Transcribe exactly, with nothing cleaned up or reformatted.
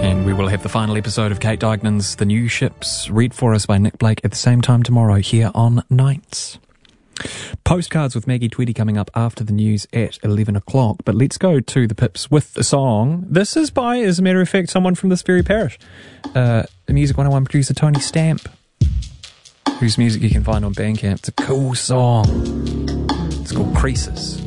And we will have the final episode of Kate Dignan's The New Ships read for us by Nick Blake at the same time tomorrow here on Nights. Postcards with Maggie Tweedy coming up after the news at eleven o'clock. But let's go to the Pips with the song. This is by, as a matter of fact, someone from this very parish. Uh, Music one oh one producer Tony Stamp, whose music you can find on Bandcamp. It's a cool song. It's called Creases.